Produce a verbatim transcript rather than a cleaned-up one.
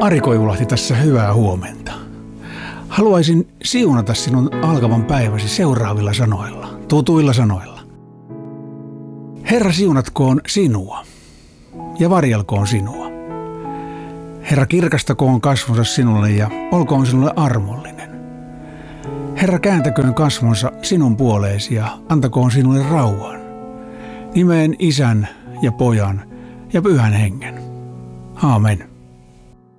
Ari Koivulahti tässä, hyvää huomenta. Haluaisin siunata sinun alkavan päiväsi seuraavilla sanoilla, tutuilla sanoilla. Herra siunatkoon sinua ja varjelkoon sinua. Herra kirkastakoon kasvonsa sinulle ja olkoon sinulle armollinen. Herra kääntäköön kasvonsa sinun puoleesi ja antakoon sinulle rauhan. Nimeen Isän ja Pojan ja Pyhän Hengen. Aamen.